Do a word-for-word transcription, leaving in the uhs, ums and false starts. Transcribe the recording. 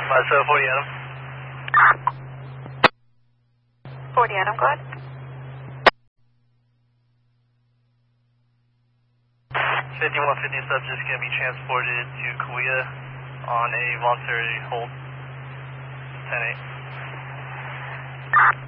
Uh, so forty Adam. forty Adam, go ahead. fifty-one fifty subject's going to be transported to Kauai on a voluntary hold. ten eight.